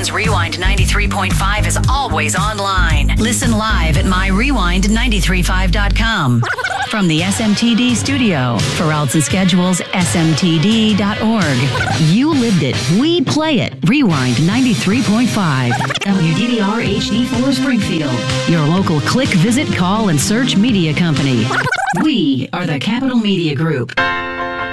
because Rewind 93.5 is always online. Listen live at myrewind935.com. From the SMTD studio, for routes and schedules, smtd.org. You lived it. We play it. Rewind 93.5. WDBR HD4 Springfield. Your local click, visit, call, and search media company. We are the Capital Media Group.